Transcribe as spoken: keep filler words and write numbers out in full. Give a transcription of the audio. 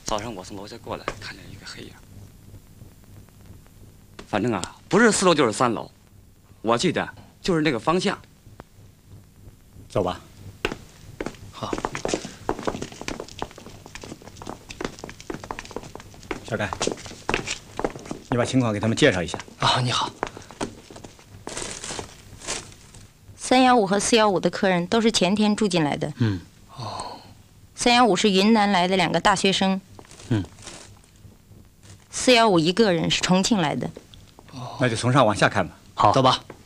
早上我从楼下过来，看见一个黑影。反正啊，不是四楼就是三楼，我记得就是那个方向。 走吧。 好。 小盖，你把情况给他们介绍一下。 啊，你好。 三幺五和四幺五的客人都是前天住进来的。 嗯。 哦。 三幺五是云南来的两个大学生。 嗯。 四幺五一个人是重庆来的。 那就从上往下看吧。 好，走吧。